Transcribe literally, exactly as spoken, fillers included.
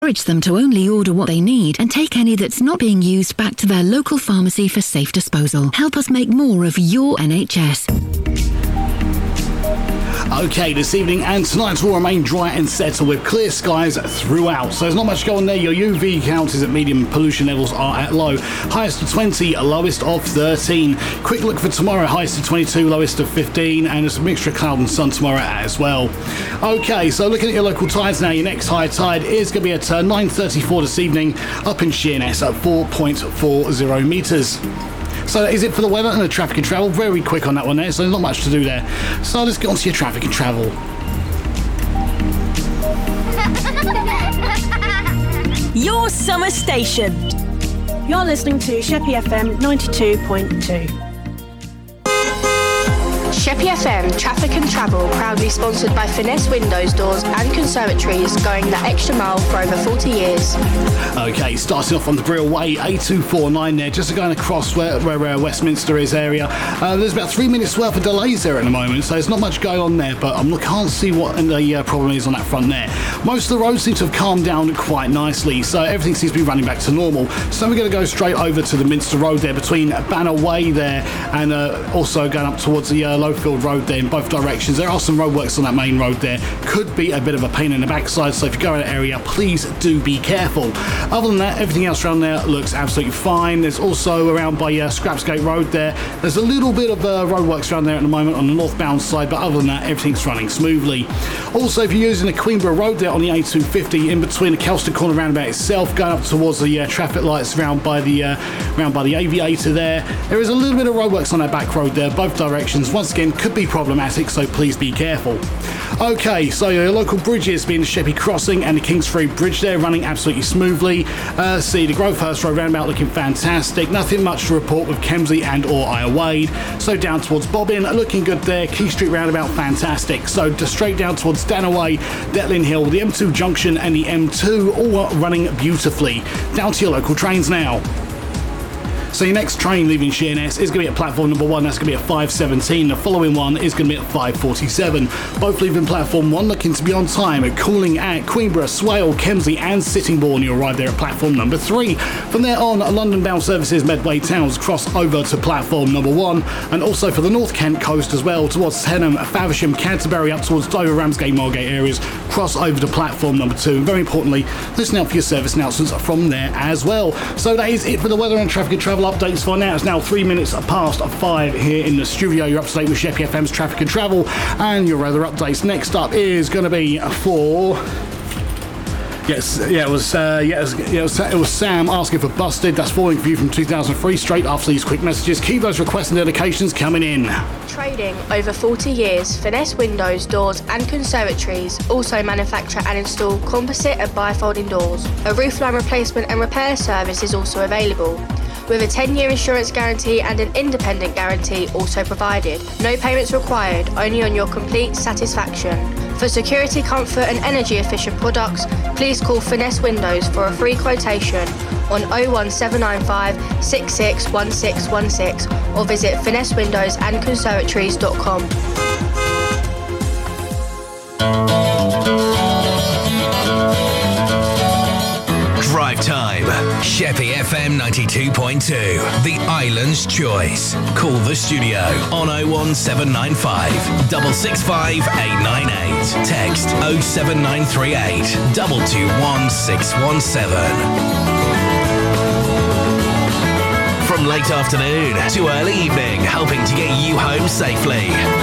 Encourage them to only order what they need and take any that's not being used back to their local pharmacy for safe disposal. Help us make more of your N H S. Okay, this evening and tonight will remain dry and settled with clear skies throughout. So there's not much going there. Your U V count is at medium, pollution levels are at low. Highest of twenty, lowest of thirteen. Quick look for tomorrow, highest of twenty-two, lowest of fifteen, and there's a mixture of cloud and sun tomorrow as well. Okay, so looking at your local tides now, your next high tide is going to be at uh, nine thirty-four this evening up in Sheerness at four point four zero metres. So that is it for the weather and the traffic and travel. Very quick on that one there, so not much to do there. So let's get on to your traffic and travel. Your summer station. You're listening to Sheppey F M ninety-two point two. Sheppey F M Traffic and Travel, proudly sponsored by Finesse Windows, Doors and Conservatories, going the extra mile for over forty years. Okay, starting off on the Brill Way, A two forty-nine there, just going across where, where uh, Westminster is area. Uh, there's about three minutes worth of delays there at the moment, so there's not much going on there, but I can't see what the uh, problem is on that front there. Most of the roads seem to have calmed down quite nicely, so everything seems to be running back to normal. So we're going to go straight over to the Minster Road there, between Banner Way there, and uh, also going up towards the uh, Lowfield Road there in both directions. There are some roadworks on that main road there. Could be a bit of a pain in the backside, so if you go in that area, please do be careful. Other than that, everything else around there looks absolutely fine. There's also around by uh, Scrapsgate Road there, there's a little bit of uh, roadworks around there at the moment on the northbound side, but other than that, everything's running smoothly. Also, if you're using the Queenborough Road there on the A two fifty, in between the Kelston Corner roundabout itself, going up towards the uh, traffic lights around by the uh, around by the aviator there, there is a little bit of roadworks on that back road there, both directions. Once again, could be problematic, so please be careful. Okay, so your local bridges being the Sheppey Crossing and the Kingsfree Bridge there, running absolutely smoothly. Uh, see the Grovehurst Road roundabout looking fantastic. Nothing much to report with Kemsley and or Isle Wade. So down towards Bobbin, looking good there. Key Street roundabout, fantastic. So just straight down towards Danaway, Detlin Hill, the M two junction and the M two, all running beautifully. Down to your local trains now. So your next train leaving Sheerness is going to be at platform number one. That's going to be at five seventeen. The following one is going to be at five forty-seven. Both leaving platform one, looking to be on time. At calling at Queenborough, Swale, Kemsley and Sittingbourne. You arrive there at platform number three. From there on, London-bound services Medway Towns cross over to platform number one. And also for the North Kent coast as well, towards Henham, Faversham, Canterbury, up towards Dover, Ramsgate, Margate areas, cross over to platform number two. And very importantly, listen out for your service announcements from there as well. So that is it for the weather and traffic and travel updates for now. It's now three minutes past five here in the studio. You're up to date with Sheppey F M's traffic and travel, and your weather updates. Next up is going to be for yes, yeah, it was uh, yeah, it was, yeah, it was, it was Sam asking for Busted. That's falling for you from two thousand three. Straight after these quick messages, keep those requests and dedications coming in. Trading over forty years, Finesse Windows, Doors and Conservatories also manufacture and install composite and bifolding doors. A roofline replacement and repair service is also available, with a ten-year insurance guarantee and an independent guarantee also provided. No payments required, only on your complete satisfaction. For security, comfort and energy efficient products, please call Finesse Windows for a free quotation on oh one seven nine five, six six one six one six or visit finesse windows and conservatories dot com. Drive time. Sheppey F M ninety-two point two. The Island's Choice. Call the studio on oh one seven nine five, six six five, eight nine eight. Text oh seven nine three eight, two two one, six one seven. From late afternoon to early evening, helping to get you home safely.